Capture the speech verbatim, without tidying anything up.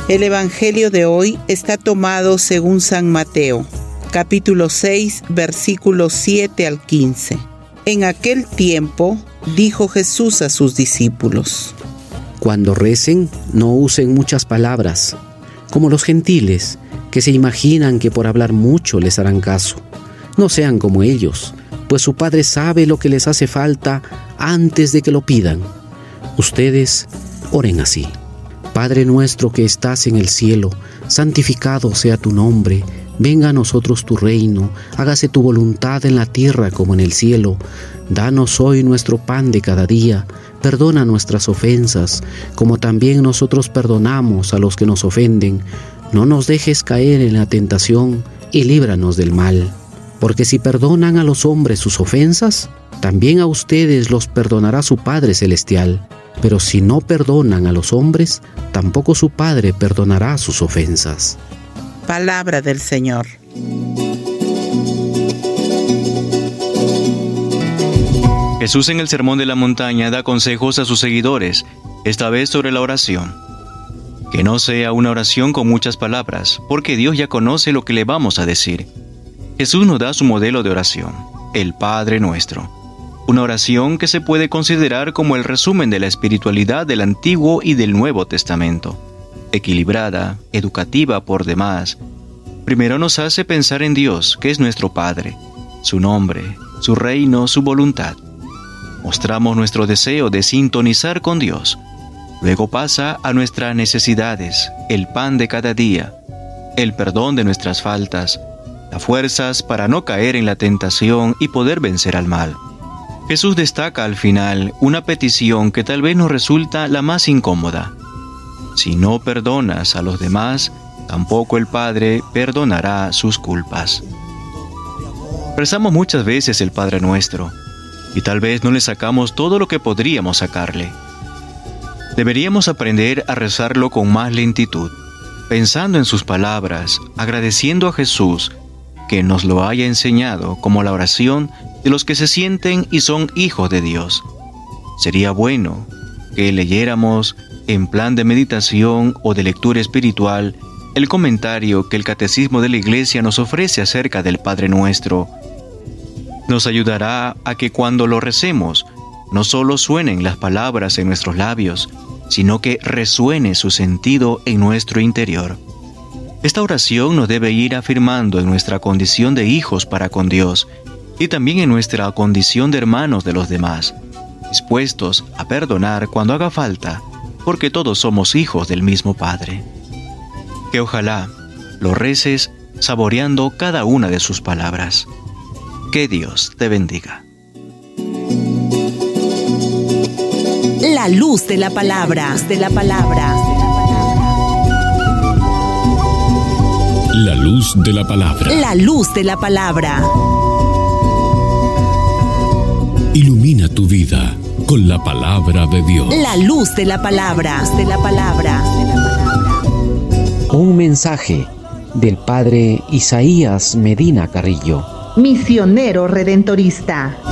El Evangelio de hoy está tomado según San Mateo, capítulo seis, versículos siete al quince. En aquel tiempo dijo Jesús a sus discípulos: Cuando recen, no usen muchas palabras, como los gentiles, que se imaginan que por hablar mucho les harán caso. No sean como ellos, pues su Padre sabe lo que les hace falta antes de que lo pidan. Ustedes oren así: Padre nuestro que estás en el cielo, santificado sea tu nombre. Venga a nosotros tu reino, hágase tu voluntad en la tierra como en el cielo. Danos hoy nuestro pan de cada día. Perdona nuestras ofensas, como también nosotros perdonamos a los que nos ofenden. No nos dejes caer en la tentación y líbranos del mal. Porque si perdonan a los hombres sus ofensas, también a ustedes los perdonará su Padre Celestial. Pero si no perdonan a los hombres, tampoco su Padre perdonará sus ofensas. Palabra del Señor. Jesús en el Sermón de la Montaña da consejos a sus seguidores, esta vez sobre la oración. Que no sea una oración con muchas palabras, porque Dios ya conoce lo que le vamos a decir. Jesús nos da su modelo de oración, el Padre Nuestro. Una oración que se puede considerar como el resumen de la espiritualidad del Antiguo y del Nuevo Testamento. Equilibrada, educativa por demás. Primero nos hace pensar en Dios, que es nuestro Padre, su nombre, su reino, su voluntad. Mostramos nuestro deseo de sintonizar con Dios. Luego pasa a nuestras necesidades, el pan de cada día, el perdón de nuestras faltas, las fuerzas para no caer en la tentación y poder vencer al mal. Jesús destaca al final una petición que tal vez nos resulta la más incómoda. Si no perdonas a los demás, tampoco el Padre perdonará sus culpas. Rezamos muchas veces el Padre Nuestro, y tal vez no le sacamos todo lo que podríamos sacarle. Deberíamos aprender a rezarlo con más lentitud, pensando en sus palabras, agradeciendo a Jesús que nos lo haya enseñado como la oración de los que se sienten y son hijos de Dios. Sería bueno que leyéramos en plan de meditación o de lectura espiritual el comentario que el Catecismo de la Iglesia nos ofrece acerca del Padre Nuestro. Nos ayudará a que cuando lo recemos, no solo suenen las palabras en nuestros labios, sino que resuene su sentido en nuestro interior. Esta oración nos debe ir afirmando en nuestra condición de hijos para con Dios y también en nuestra condición de hermanos de los demás, dispuestos a perdonar cuando haga falta, porque todos somos hijos del mismo Padre. Que ojalá lo reces saboreando cada una de sus palabras. Que Dios te bendiga. La luz de la palabra, de la palabra. La luz de la palabra. La luz de la palabra. Ilumina tu vida con la palabra de Dios. La luz de la palabra, de la palabra. Un mensaje del Padre Isaías Medina Carrillo, misionero redentorista.